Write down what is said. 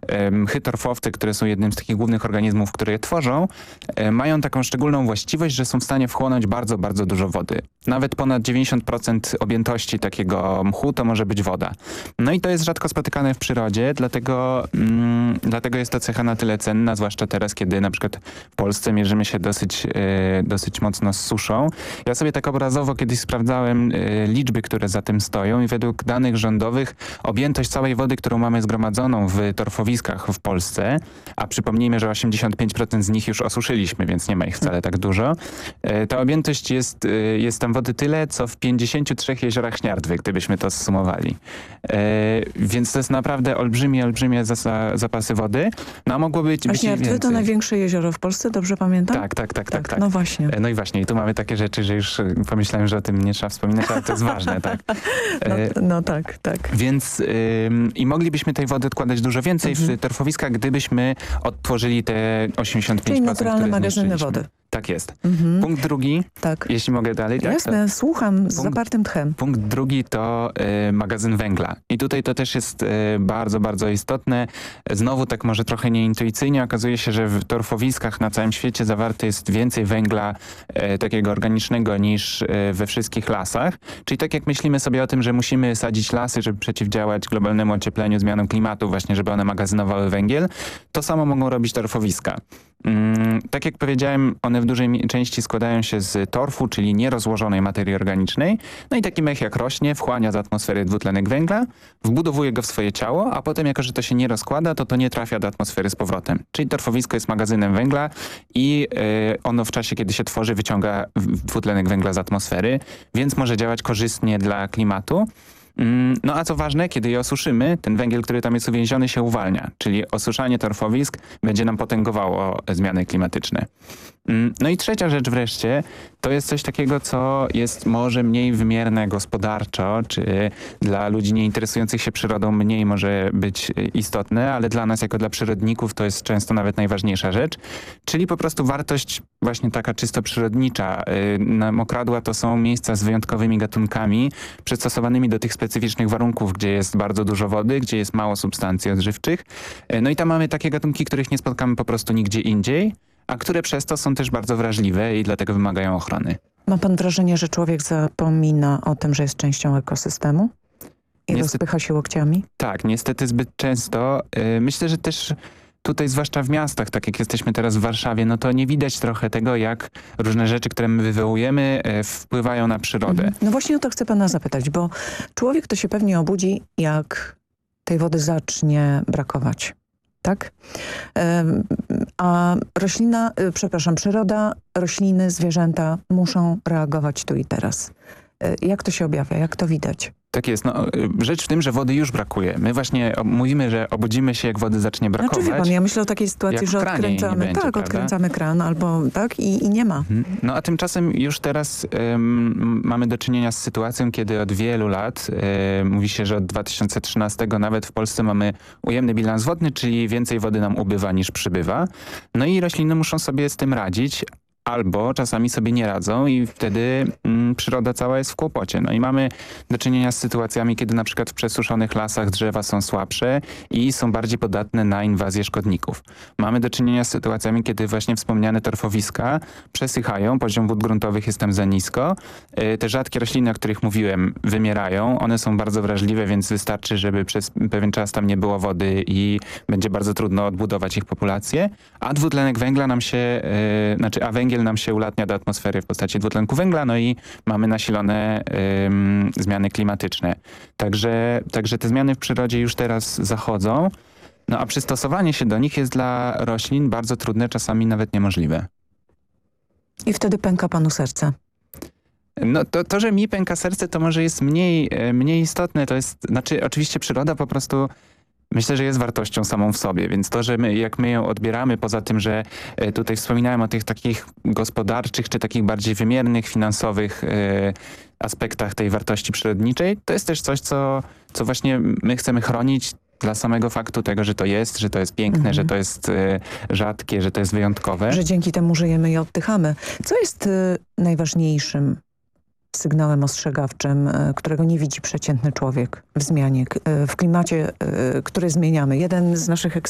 mchy torfowce, które są jednym z takich głównych organizmów, które je tworzą, mają taką szczególną właściwość, że są w stanie wchłonąć bardzo, bardzo dużo wody. Nawet ponad 90% objętości takiego mchu to może być woda. No i to jest rzadko spotykane w przyrodzie, dlatego jest to cecha na tyle cenna, zwłaszcza teraz, kiedy na przykład w Polsce mierzymy się dosyć mocno z suszą. Ja sobie tak obrazowo kiedyś sprawdzałem liczby, które za tym stoją i według danych rządowych objętość całej wody, którą mamy zgromadzoną w torfowiskach w Polsce, a przypomnijmy, że 85% z nich już osuszyliśmy, więc nie ma ich wcale tak dużo. Ta objętość jest tam wody tyle, co w 53 jeziorach Śniardwy, gdybyśmy to zsumowali. Więc to jest naprawdę olbrzymie zapasy wody. No a mogło być Śniardwy to największe jezioro w Polsce, dobrze pamiętam? Tak. No właśnie. No i właśnie, i tu mamy takie rzeczy, że już pomyślałem, że o tym nie trzeba wspominać, ale to jest ważne, tak? No tak. Więc i moglibyśmy tej wody odkładać dużo więcej w torfowiskach, gdybyśmy odtworzyli te 85%. Czyli naturalne magazyny wody. Tak jest. Punkt drugi, jeśli mogę dalej. Jasne, słucham z zapartym tchem. Punkt drugi to magazyn węgla. I tutaj to też jest bardzo, bardzo istotne. Znowu tak może trochę nieintuicyjnie okazuje się, że w torfowiskach na całym świecie zawarte jest więcej węgla takiego organicznego niż we wszystkich lasach. Czyli tak jak myślimy sobie o tym, że musimy sadzić lasy, żeby przeciwdziałać globalnemu ociepleniu, zmianom klimatu, właśnie żeby one magazynowały węgiel, to samo mogą robić torfowiska. Tak jak powiedziałem, one w dużej części składają się z torfu, czyli nierozłożonej materii organicznej. No i taki mech jak rośnie, wchłania z atmosfery dwutlenek węgla, wbudowuje go w swoje ciało, a potem jako, że to się nie rozkłada, to nie trafia do atmosfery z powrotem. Czyli torfowisko jest magazynem węgla i ono w czasie, kiedy się tworzy, wyciąga dwutlenek węgla z atmosfery, więc może działać korzystnie dla klimatu. No a co ważne, kiedy je osuszymy, ten węgiel, który tam jest uwięziony, się uwalnia. Czyli osuszanie torfowisk będzie nam potęgowało zmiany klimatyczne. No i trzecia rzecz wreszcie, to jest coś takiego, co jest może mniej wymierne gospodarczo, czy dla ludzi nieinteresujących się przyrodą mniej może być istotne, ale dla nas jako dla przyrodników to jest często nawet najważniejsza rzecz, czyli po prostu wartość właśnie taka czysto przyrodnicza. Mokradła to są miejsca z wyjątkowymi gatunkami, przystosowanymi do tych specyficznych warunków, gdzie jest bardzo dużo wody, gdzie jest mało substancji odżywczych. No i tam mamy takie gatunki, których nie spotkamy po prostu nigdzie indziej, a które przez to są też bardzo wrażliwe i dlatego wymagają ochrony. Ma pan wrażenie, że człowiek zapomina o tym, że jest częścią ekosystemu i rozpycha się łokciami? Tak, niestety zbyt często. Myślę, że też tutaj, zwłaszcza w miastach, tak jak jesteśmy teraz w Warszawie, no to nie widać trochę tego, jak różne rzeczy, które my wywołujemy, wpływają na przyrodę. No właśnie o to chcę pana zapytać, bo człowiek to się pewnie obudzi, jak tej wody zacznie brakować. Tak? A przyroda, rośliny, zwierzęta muszą reagować tu i teraz. Jak to się objawia? Jak to widać? Tak jest. No, rzecz w tym, że wody już brakuje. My właśnie mówimy, że obudzimy się, jak wody zacznie brakować. Znaczy, wie pan, ja myślę o takiej sytuacji, że odkręcamy kran albo i nie ma. No a tymczasem już teraz mamy do czynienia z sytuacją, kiedy od wielu lat, mówi się, że od 2013 nawet w Polsce mamy ujemny bilans wodny, czyli więcej wody nam ubywa niż przybywa. No i rośliny muszą sobie z tym radzić, albo czasami sobie nie radzą i wtedy przyroda cała jest w kłopocie. No i mamy do czynienia z sytuacjami, kiedy na przykład w przesuszonych lasach drzewa są słabsze i są bardziej podatne na inwazję szkodników. Mamy do czynienia z sytuacjami, kiedy właśnie wspomniane torfowiska przesychają, poziom wód gruntowych jest tam za nisko. Te rzadkie rośliny, o których mówiłem, wymierają. One są bardzo wrażliwe, więc wystarczy, żeby przez pewien czas tam nie było wody i będzie bardzo trudno odbudować ich populację. A dwutlenek węgla węgiel nam się ulatnia do atmosfery w postaci dwutlenku węgla, no i mamy nasilone zmiany klimatyczne. Także te zmiany w przyrodzie już teraz zachodzą, no a przystosowanie się do nich jest dla roślin bardzo trudne, czasami nawet niemożliwe. I wtedy pęka panu serce. No to, że mi pęka serce, to może jest mniej istotne. To jest, oczywiście przyroda po prostu myślę, że jest wartością samą w sobie, więc to, że jak my ją odbieramy, poza tym, że tutaj wspominałem o tych takich gospodarczych, czy takich bardziej wymiernych, finansowych aspektach tej wartości przyrodniczej, to jest też coś, co właśnie my chcemy chronić dla samego faktu tego, że to jest piękne, że to jest rzadkie, że to jest wyjątkowe. Że dzięki temu żyjemy i oddychamy. Co jest najważniejszym sygnałem ostrzegawczym, którego nie widzi przeciętny człowiek w zmianie, w klimacie, który zmieniamy? Jeden z naszych